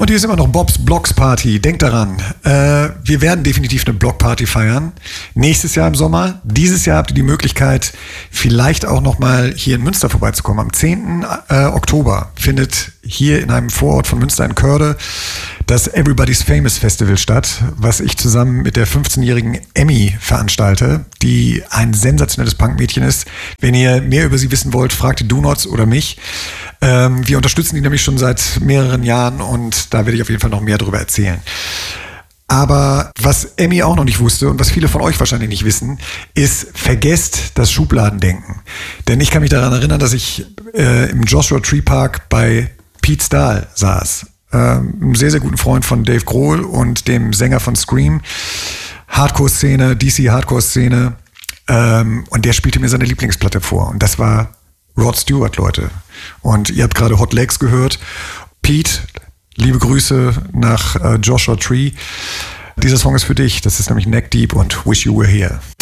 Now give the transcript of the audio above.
Und hier ist immer noch Bobs Blocks Party. Denkt daran, wir werden definitiv eine Blockparty feiern. Nächstes Jahr im Sommer. Dieses Jahr habt ihr die Möglichkeit, vielleicht auch nochmal hier in Münster vorbeizukommen. Am 10. Oktober findet hier in einem Vorort von Münster in Körde das Everybody's Famous Festival statt, was ich zusammen mit der 15-jährigen Emmy veranstalte, die ein sensationelles Punkmädchen ist. Wenn ihr mehr über sie wissen wollt, fragt die Do-Nots oder mich. Wir unterstützen die nämlich schon seit mehreren Jahren und da werde ich auf jeden Fall noch mehr darüber erzählen. Aber was Emmy auch noch nicht wusste und was viele von euch wahrscheinlich nicht wissen, ist, vergesst das Schubladendenken. Denn ich kann mich daran erinnern, dass ich im Joshua Tree Park bei Pete Stahl saß. Einem sehr, sehr guten Freund von Dave Grohl und dem Sänger von Scream. Hardcore-Szene, DC-Hardcore-Szene. Und der spielte mir seine Lieblingsplatte vor. Und das war Rod Stewart, Leute. Und ihr habt gerade Hot Legs gehört. Pete, liebe Grüße nach Joshua Tree. Dieser Song ist für dich. Das ist nämlich Neck Deep und Wish You Were Here.